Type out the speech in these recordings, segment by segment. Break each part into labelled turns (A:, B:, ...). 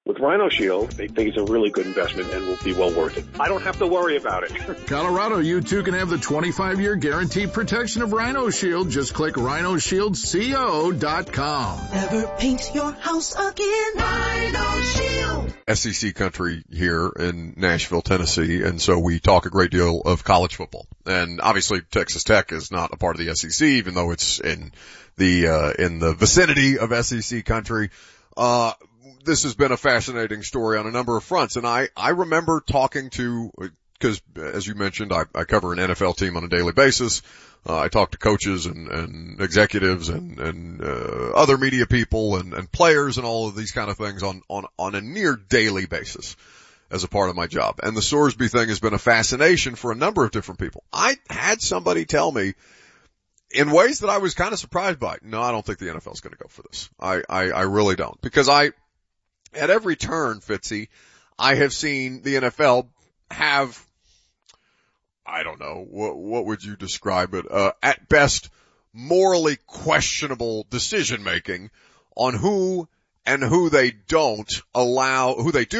A: With Rhino Shield, they think it's a really good investment and will be well worth it. I don't have to worry about it.
B: Colorado, you too can have the 25-year guaranteed protection of Rhino Shield. Just click rhinoshieldco.com.
C: Never paint your house again. Rhino Shield.
D: SEC country here in Nashville, Tennessee, and so we talk a great deal of college football. And obviously Texas Tech is not a part of the SEC, even though it's in the vicinity of SEC country. This has been a fascinating story on a number of fronts. And I remember talking to, because as you mentioned, I cover an NFL team on a daily basis. I talk to coaches and executives and other media people and players and all of these kind of things on a near daily basis as a part of my job. And the Sorsby thing has been a fascination for a number of different people. I had somebody tell me in ways that I was kind of surprised by. No, I don't think the NFL is going to go for this. I really don't, because at every turn, Fitzy, I have seen the NFL have, I don't know, what would you describe it, at best, morally questionable decision making on who they don't allow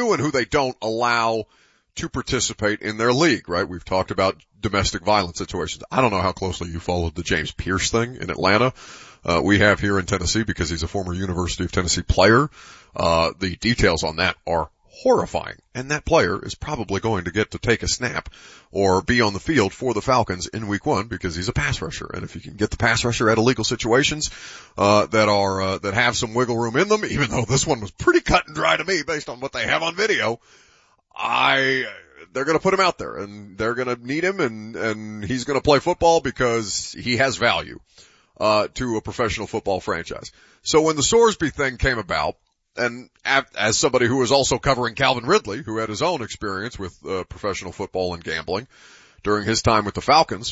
D: to participate in their league, right? We've talked about domestic violence situations. I don't know how closely you followed the James Pierce thing in Atlanta. We have here in Tennessee because he's a former University of Tennessee player. The details on that are horrifying, and that player is probably going to get to take a snap or be on the field for the Falcons in week 1 because he's a pass rusher. And if you can get the pass rusher out of illegal situations, that have some wiggle room in them, even though this one was pretty cut and dry to me based on what they have on video, they're going to put him out there and they're going to need him and he's going to play football because he has value, to a professional football franchise. So when the Sorsby thing came about, and as somebody who was also covering Calvin Ridley, who had his own experience with professional football and gambling during his time with the Falcons,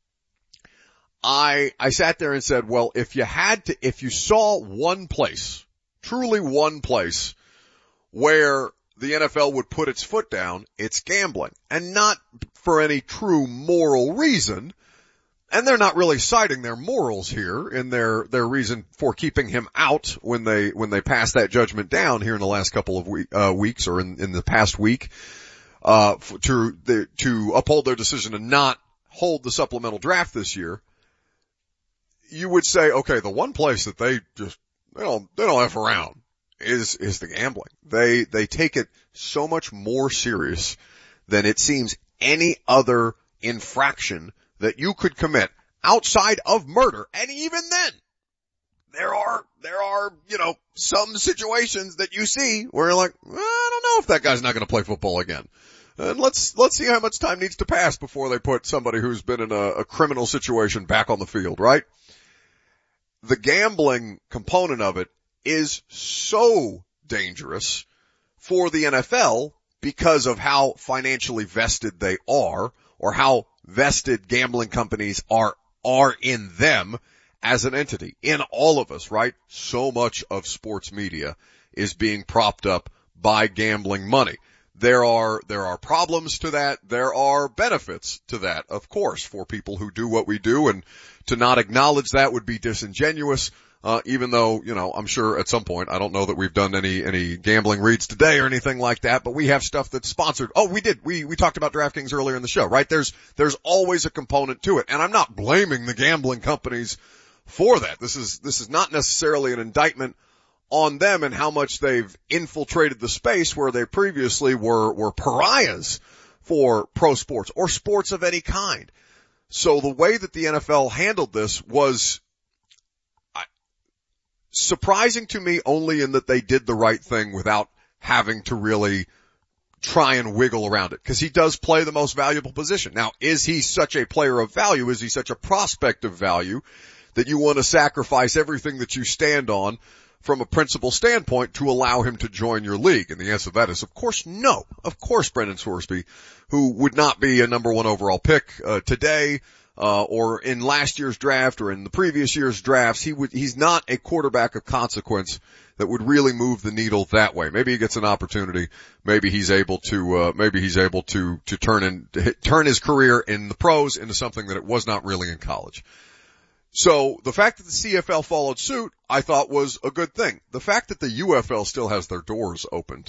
D: I sat there and said, well, if you saw one place, truly one place where the NFL would put its foot down, it's gambling. And not for any true moral reason. And they're not really citing their morals here in their reason for keeping him out when they pass that judgment down here in the last couple of weeks or in the past week, to uphold their decision to not hold the supplemental draft this year. You would say, okay, the one place that they don't F around is the gambling. They take it so much more serious than it seems any other infraction that you could commit outside of murder. And even then, there are, some situations that you see where you're like, well, I don't know if that guy's not going to play football again. And let's see how much time needs to pass before they put somebody who's been in a criminal situation back on the field, right? The gambling component of it is so dangerous for the NFL because of how financially vested they are, or how vested gambling companies are in them as an entity, in all of us, right? So much of sports media is being propped up by gambling money. There are problems to that. There are benefits to that, of course, for people who do what we do, and to not acknowledge that would be disingenuous. Even though, I'm sure at some point, I don't know that we've done any gambling reads today or anything like that, but we have stuff that's sponsored. Oh, we did. We talked about DraftKings earlier in the show, right? There's always a component to it. And I'm not blaming the gambling companies for that. This is not necessarily an indictment on them and how much they've infiltrated the space where they previously were pariahs for pro sports or sports of any kind. So the way that the NFL handled this was surprising to me, only in that they did the right thing without having to really try and wiggle around it, because he does play the most valuable position. Now, is he such a player of value? Is he such a prospect of value that you want to sacrifice everything that you stand on from a principal standpoint to allow him to join your league? And the answer to that is, of course, no. Of course, Brendan Sorsby, who would not be a number 1 overall pick today, or in last year's draft or in the previous year's drafts, he's not a quarterback of consequence that would really move the needle that way. Maybe he gets an opportunity. Maybe he's able to turn his career in the pros into something that it was not really in college. So the fact that the CFL followed suit, I thought was a good thing. The fact that the UFL still has their doors open